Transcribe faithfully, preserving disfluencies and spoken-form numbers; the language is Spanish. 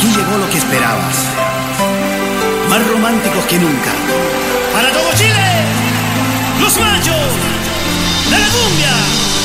Aquí llegó lo que esperabas. Más románticos que nunca. Para todo Chile, los machos de la cumbia.